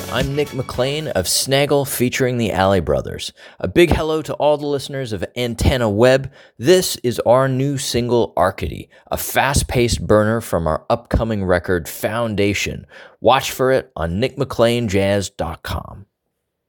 I'm Nick McLean of Snaggle featuring the Alley Brothers. A big hello to all the listeners of Antenna Web. This is our new single, Arcady, a fast-paced burner from our upcoming record, Foundation. Watch for it on nickmcleanjazz.com.